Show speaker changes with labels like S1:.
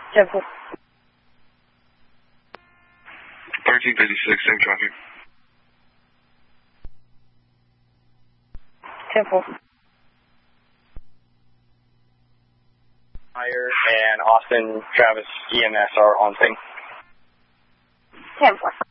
S1: 10-4.
S2: 1356, same traffic.
S1: 10-4.
S3: Fire and Austin Travis EMS are on scene.
S1: 10-4.